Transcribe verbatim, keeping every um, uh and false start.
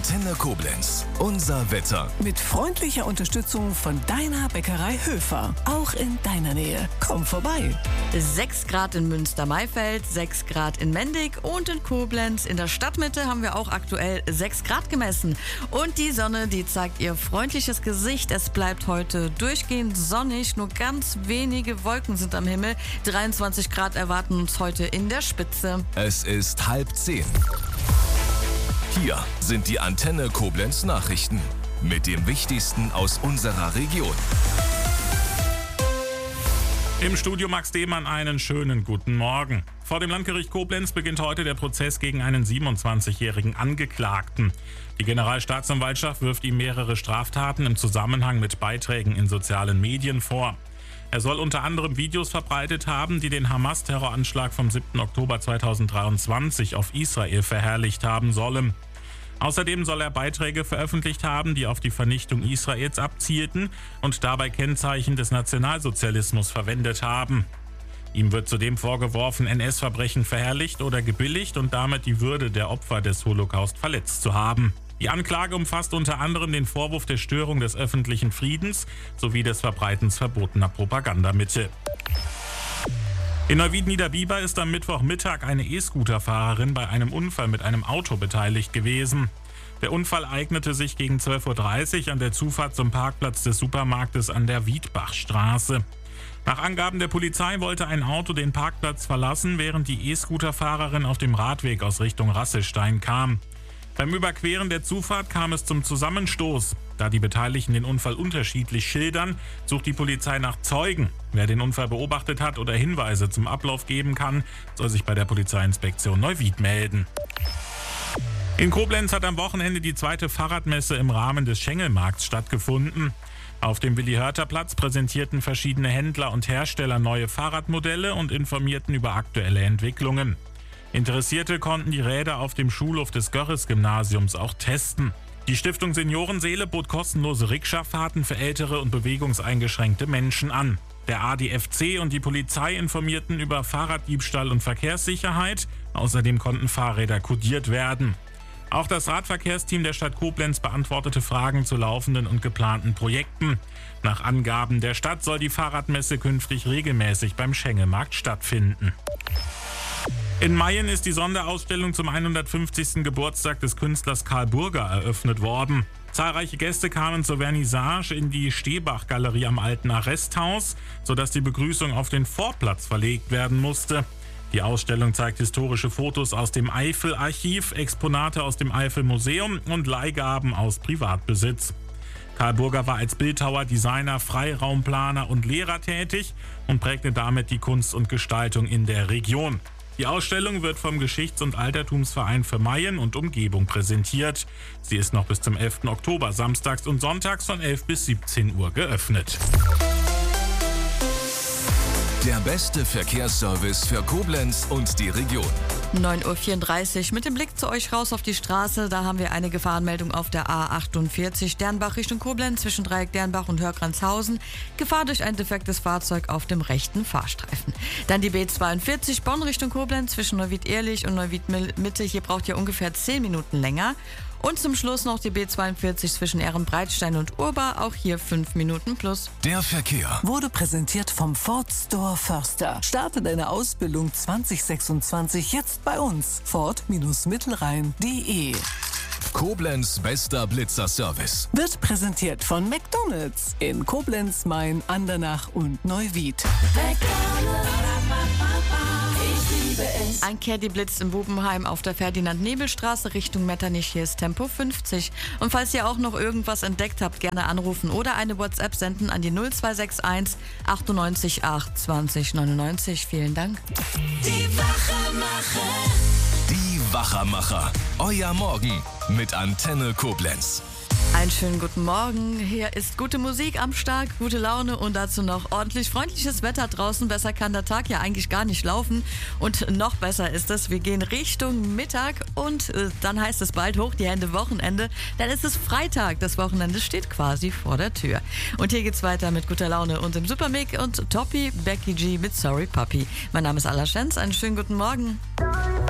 Antenne Koblenz. Unser Wetter. Mit freundlicher Unterstützung von deiner Bäckerei Höfer. Auch in deiner Nähe. Komm vorbei. sechs Grad in Münster-Maifeld, sechs Grad in Mendig und in Koblenz. In der Stadtmitte haben wir auch aktuell sechs Grad gemessen. Und die Sonne, die zeigt ihr freundliches Gesicht. Es bleibt heute durchgehend sonnig. Nur ganz wenige Wolken sind am Himmel. dreiundzwanzig Grad erwarten uns heute in der Spitze. Es ist halb zehn. Hier sind die Antenne Koblenz Nachrichten mit dem Wichtigsten aus unserer Region. Im Studio Max Demann einen schönen guten Morgen. Vor dem Landgericht Koblenz beginnt heute der Prozess gegen einen siebenundzwanzigjährigen Angeklagten. Die Generalstaatsanwaltschaft wirft ihm mehrere Straftaten im Zusammenhang mit Beiträgen in sozialen Medien vor. Er soll unter anderem Videos verbreitet haben, die den Hamas-Terroranschlag vom siebten Oktober zweitausenddreiundzwanzig auf Israel verherrlicht haben sollen. Außerdem soll er Beiträge veröffentlicht haben, die auf die Vernichtung Israels abzielten und dabei Kennzeichen des Nationalsozialismus verwendet haben. Ihm wird zudem vorgeworfen, N S-Verbrechen verherrlicht oder gebilligt und damit die Würde der Opfer des Holocaust verletzt zu haben. Die Anklage umfasst unter anderem den Vorwurf der Störung des öffentlichen Friedens sowie des Verbreitens verbotener Propagandamittel. In Neuwied-Niederbiber ist am Mittwochmittag eine E-Scooter-Fahrerin bei einem Unfall mit einem Auto beteiligt gewesen. Der Unfall eignete sich gegen zwölf Uhr dreißig an der Zufahrt zum Parkplatz des Supermarktes an der Wiedbachstraße. Nach Angaben der Polizei wollte ein Auto den Parkplatz verlassen, während die E-Scooter-Fahrerin auf dem Radweg aus Richtung Rassestein kam. Beim Überqueren der Zufahrt kam es zum Zusammenstoß. Da die Beteiligten den Unfall unterschiedlich schildern, sucht die Polizei nach Zeugen. Wer den Unfall beobachtet hat oder Hinweise zum Ablauf geben kann, soll sich bei der Polizeiinspektion Neuwied melden. In Koblenz hat am Wochenende die zweite Fahrradmesse im Rahmen des Schengelmarkts stattgefunden. Auf dem Willi-Hörter-Platz präsentierten verschiedene Händler und Hersteller neue Fahrradmodelle und informierten über aktuelle Entwicklungen. Interessierte konnten die Räder auf dem Schulhof des Görres-Gymnasiums auch testen. Die Stiftung Seniorenseele bot kostenlose Rikscha-Fahrten für ältere und bewegungseingeschränkte Menschen an. Der A D F C und die Polizei informierten über Fahrraddiebstahl und Verkehrssicherheit. Außerdem konnten Fahrräder kodiert werden. Auch das Radverkehrsteam der Stadt Koblenz beantwortete Fragen zu laufenden und geplanten Projekten. Nach Angaben der Stadt soll die Fahrradmesse künftig regelmäßig beim Schengelmarkt stattfinden. In Mayen ist die Sonderausstellung zum hundertfünfzigsten Geburtstag des Künstlers Karl Burger eröffnet worden. Zahlreiche Gäste kamen zur Vernissage in die Stehbach-Galerie am Alten Arresthaus, sodass die Begrüßung auf den Vorplatz verlegt werden musste. Die Ausstellung zeigt historische Fotos aus dem Eifel-Archiv, Exponate aus dem Eifel-Museum und Leihgaben aus Privatbesitz. Karl Burger war als Bildhauer, Designer, Freiraumplaner und Lehrer tätig und prägte damit die Kunst und Gestaltung in der Region. Die Ausstellung wird vom Geschichts- und Altertumsverein für Mayen und Umgebung präsentiert. Sie ist noch bis zum elften Oktober samstags und sonntags von elf bis siebzehn Uhr geöffnet. Der beste Verkehrsservice für Koblenz und die Region. neun Uhr vierunddreißig mit dem Blick zu euch raus auf die Straße. Da haben wir eine Gefahrenmeldung auf der A achtundvierzig Dernbach Richtung Koblenz zwischen Dreieck Dernbach und Hörgranzhausen. Gefahr durch ein defektes Fahrzeug auf dem rechten Fahrstreifen. Dann die B zweiundvierzig Bonn Richtung Koblenz zwischen Neuwied-Ehrlich und Neuwied-Mitte. Hier braucht ihr ungefähr zehn Minuten länger. Und zum Schluss noch die B zweiundvierzig zwischen Ehrenbreitstein und Urbar. Auch hier fünf Minuten plus. Der Verkehr Wurde präsentiert vom Ford Store Förster. Starte deine Ausbildung zwanzig sechsundzwanzig jetzt bei uns. Ford-Mittelrhein punkt de. Koblenz bester Blitzerservice. Wird präsentiert von McDonald's in Koblenz, Main, Andernach und Neuwied. Ein Caddy blitzt in Bubenheim auf der Ferdinand-Nebel-Straße Richtung Metternich. Hier ist Tempo fünfzig. Und falls ihr auch noch irgendwas entdeckt habt, gerne anrufen oder eine WhatsApp senden an die null zwei sechs eins achtundneunzig acht zwanzig neunundneunzig. Vielen Dank. Die Wachemacher. Die Wachermacher. Euer Morgen mit Antenne Koblenz. Einen schönen guten Morgen. Hier ist gute Musik am Start, gute Laune und dazu noch ordentlich freundliches Wetter draußen. Besser kann der Tag ja eigentlich gar nicht laufen. Und noch besser ist es, wir gehen Richtung Mittag und äh, dann heißt es bald hoch die Hände Wochenende. Dann ist es Freitag. Das Wochenende steht quasi vor der Tür. Und hier geht's weiter mit guter Laune und dem Supermic und Toppy Becky G mit Sorry Puppy. Mein Name ist Alla Schenz. Einen schönen guten Morgen.